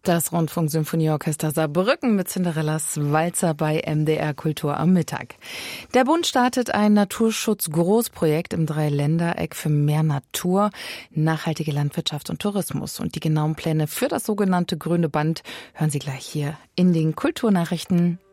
Das Rundfunksymphonieorchester Saarbrücken mit Cinderellas Walzer bei MDR Kultur am Mittag. Der Bund startet ein Naturschutz-Großprojekt im Dreiländereck für mehr Natur, nachhaltige Landwirtschaft und Tourismus. Und die genauen Pläne für das sogenannte Grüne Band hören Sie gleich hier in den Kulturnachrichten